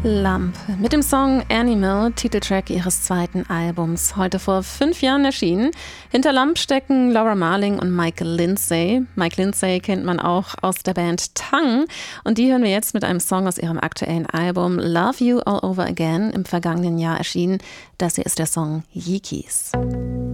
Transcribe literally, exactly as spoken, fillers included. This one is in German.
Lump mit dem Song Animal, Titeltrack ihres zweiten Albums, heute vor fünf Jahren erschienen. Hinter Lump stecken Laura Marling und Mike Lindsay. Mike Lindsay kennt man auch aus der Band Tongue und die hören wir jetzt mit einem Song aus ihrem aktuellen Album Love You All Over Again, im vergangenen Jahr erschienen. Das hier ist der Song Yeekees.